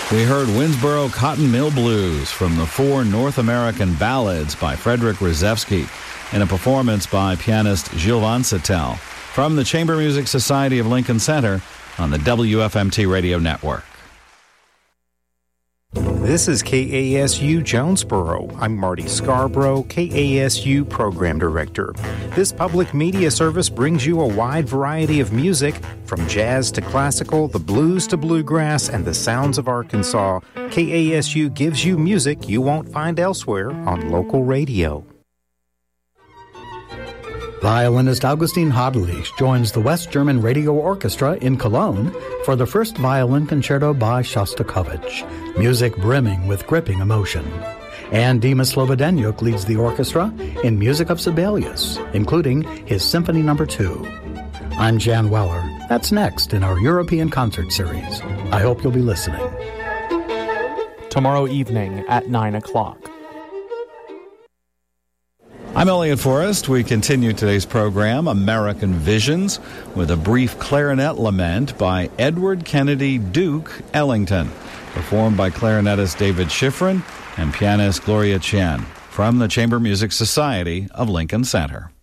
We heard Winnsboro Cotton Mill Blues from the 4 North American Ballads by Frederick Rzewski in a performance by pianist Gilles Vancetel from the Chamber Music Society of Lincoln Center on the WFMT radio network. This is KASU Jonesboro. I'm Marty Scarborough, KASU Program Director. This public media service brings you a wide variety of music, from jazz to classical, the blues to bluegrass, and the sounds of Arkansas. KASU gives you music you won't find elsewhere on local radio. Violinist Augustine Hadlich joins the West German Radio Orchestra in Cologne for the first violin concerto by Shostakovich, music brimming with gripping emotion. And Dimas Slobodenjuk leads the orchestra in music of Sibelius, including his Symphony No. 2. I'm Jan Weller. That's next in our European concert series. I hope you'll be listening. Tomorrow evening at 9 o'clock. I'm Elliot Forrest. We continue today's program, American Visions, with a brief clarinet lament by Edward Kennedy Duke Ellington, performed by clarinetist David Schifrin and pianist Gloria Chen from the Chamber Music Society of Lincoln Center.